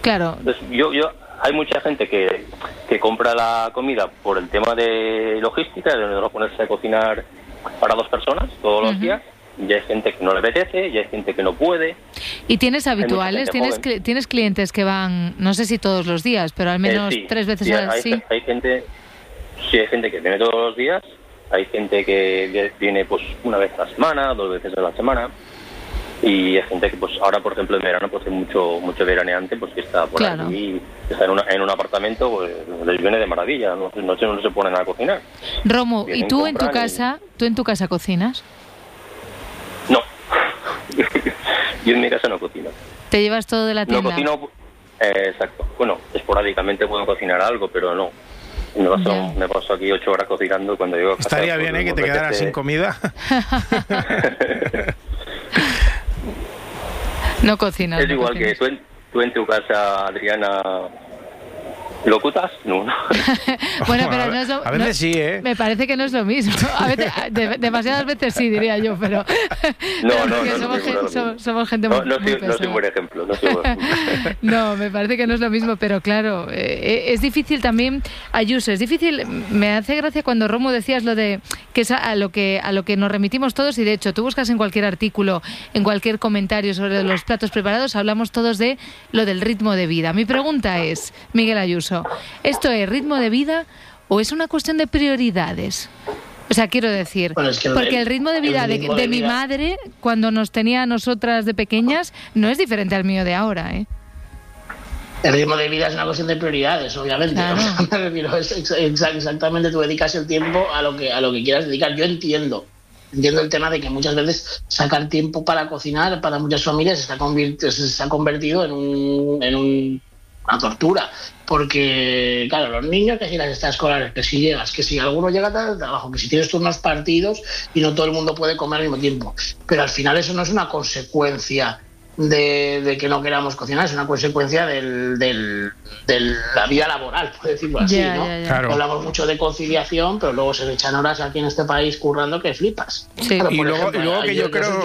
Claro. Entonces, hay mucha gente que compra la comida por el tema de logística, de no ponerse a cocinar para 2 personas todos los días. Y hay gente que no le apetece, y hay gente que no puede. ¿Y tienes habituales? ¿Tienes clientes que van, no sé si todos los días, pero al menos 3 veces a la semana? Hay gente que viene todos los días, hay gente que viene pues una vez a la semana, 2 veces a la semana, y hay gente que pues ahora, por ejemplo, en verano pues hay mucho veraneante pues que está por aquí, está en un apartamento, pues les viene de maravilla, no se ponen a cocinar. Romu, ¿y tú en tu casa cocinas? No. Yo en mi casa no cocino. ¿Te llevas todo de la tienda? No cocino, exacto. Bueno, esporádicamente puedo cocinar algo, pero no. Me paso aquí 8 horas cocinando cuando llego a casa. Estaría bien, que te quedaras sin comida. No cocinas. Es igual que tú en tu casa, Adriana, ¿locutas? No. Bueno, pero no es lo, a veces sí, ¿eh? Me parece que no es lo mismo. A veces, demasiadas veces sí, diría yo, pero... somos gente muy pesada. No soy un buen ejemplo. No, me parece que no es lo mismo, pero claro, es difícil también, Ayuso, es difícil, me hace gracia cuando Romu decías lo de que es a lo que nos remitimos todos, y de hecho tú buscas en cualquier artículo, en cualquier comentario sobre los platos preparados, hablamos todos de lo del ritmo de vida. Mi pregunta es, Miguel Ayuso, ¿esto es ritmo de vida o es una cuestión de prioridades? O sea, quiero decir, porque el ritmo de vida de mi madre, cuando nos tenía a nosotras de pequeñas, no es diferente al mío de ahora, ¿eh? El ritmo de vida es una cuestión de prioridades, obviamente. Claro. Exactamente, tú dedicas el tiempo a lo que quieras dedicar. Yo entiendo el tema de que muchas veces sacar tiempo para cocinar para muchas familias se ha convertido en una tortura, porque claro, los niños, que si las extraescolares, que si llegas, que si alguno llega tarde al trabajo, que si tienes turnos partidos y no todo el mundo puede comer al mismo tiempo, pero al final eso no es una consecuencia de que no queramos cocinar, es una consecuencia de la vida laboral, por decirlo así, ¿no? Claro. Hablamos mucho de conciliación, pero luego se le echan horas aquí en este país currando que flipas. Sí. Claro, y luego que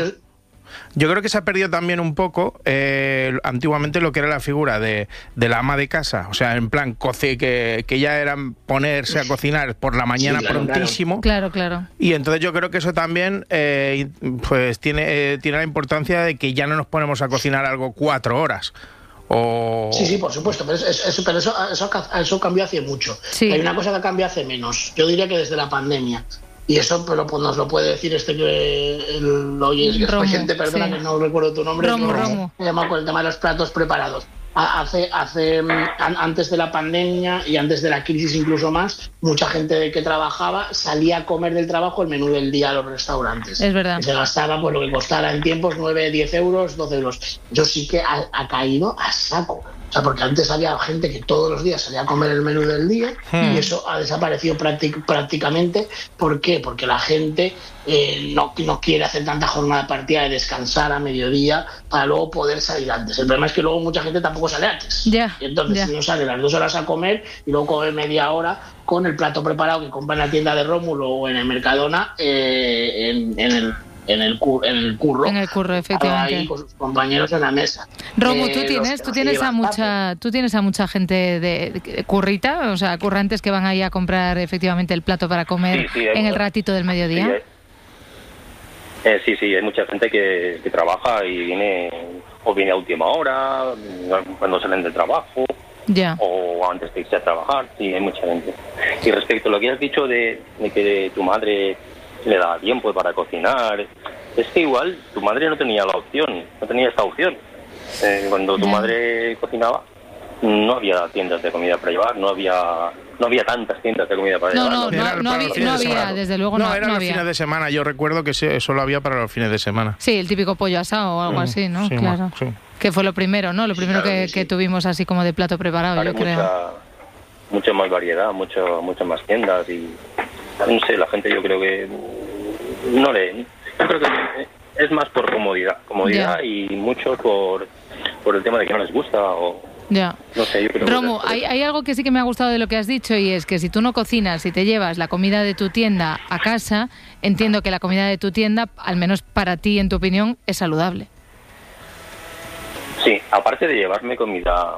yo creo que se ha perdido también un poco antiguamente lo que era la figura de la ama de casa, o sea, en plan que ya eran ponerse a cocinar por la mañana prontísimo. Claro. Y entonces yo creo que eso también pues tiene la importancia de que ya no nos ponemos a cocinar algo 4 horas. Sí, por supuesto, pero eso cambió hace mucho. Sí. Hay una cosa que cambió hace menos, yo diría que desde la pandemia. Y eso nos lo puede decir el oyente, perdona, sí, que no recuerdo tu nombre. Romu. Me llama con el tema de los platos preparados. Antes de la pandemia y antes de la crisis incluso más, mucha gente que trabajaba salía a comer del trabajo el menú del día a los restaurantes. Es verdad. Y se gastaba pues lo que costara en tiempos, 9, 10 euros, 12 euros. Yo sí que ha caído a saco. O sea, porque antes había gente que todos los días salía a comer el menú del día y eso ha desaparecido prácticamente. ¿Por ququé? Porque la gente no quiere hacer tanta jornada partida de descansar a mediodía para luego poder salir antes. El problema es que luego mucha gente tampoco sale antes. Y entonces no sale las 2 horas a comer y luego come media hora con el plato preparado que compra en la tienda de Rómulo o en el Mercadona en el curro. En el curro, efectivamente. Ahí con sus compañeros en la mesa. Romu, tú tienes a mucha gente de currita, o sea, currantes que van ahí a comprar efectivamente el plato para comer en el ratito del mediodía. Sí, hay mucha gente que trabaja y viene a última hora, cuando salen del trabajo, o antes de irse a trabajar. Sí, hay mucha gente. Y respecto a lo que has dicho de que tu madre le daba tiempo para cocinar, es que igual tu madre no tenía esta opción. Cuando tu madre cocinaba, no había tiendas de comida para llevar, no había tantas tiendas de comida para llevar. No había, desde luego no eran los había. fines de semana, yo recuerdo que solo había para los fines de semana. Sí, el típico pollo asado o algo así, ¿no? Sí, claro. Sí. Que fue lo primero, ¿no? Lo primero que tuvimos así como de plato preparado, yo creo. Mucha más variedad, muchas más tiendas y no sé, la gente yo creo que no lee. Yo creo que es más por comodidad y mucho por el tema de que no les gusta o no sé, yo creo. Romu, hay algo que sí que me ha gustado de lo que has dicho y es que si tú no cocinas y te llevas la comida de tu tienda a casa, entiendo que la comida de tu tienda, al menos para ti, en tu opinión, es saludable. Sí, aparte de llevarme comida